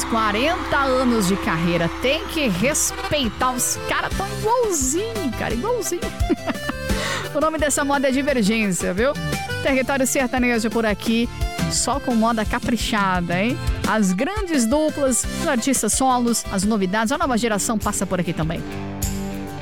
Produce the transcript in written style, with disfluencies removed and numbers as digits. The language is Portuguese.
Mas 40 anos de carreira, tem que respeitar. Os caras tão igualzinho, cara, igualzinho. O nome dessa moda é Divergência, viu? Território sertanejo por aqui, só com moda caprichada, hein? As grandes duplas, os artistas solos, as novidades, a nova geração passa por aqui também.